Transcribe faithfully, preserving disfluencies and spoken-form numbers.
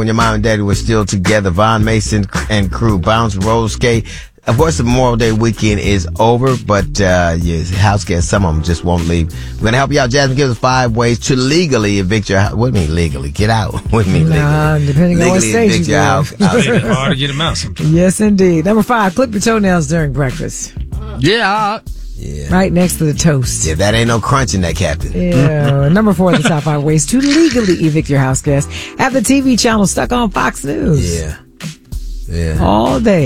When your mom and daddy were still together, Von Mason and crew bounce, roll, skate. Of course, the Memorial Day weekend is over, but uh, your house guests, some of them just won't leave. We're going to help you out. Jasmine gives us five ways to legally evict your house. What do you mean legally? Get out. What do you mean legally? Nah, depending legally on what stage evict you're your in. house. It's hard to get them out sometimes. Yes, indeed. Number five, clip your toenails during breakfast. Yeah. Yeah. Right next to the toast. Yeah, that ain't no crunching that, Captain. Yeah. Number four, the top five ways to legally evict your house guests. Have the T V channel stuck on Fox News. Yeah. Yeah. All day.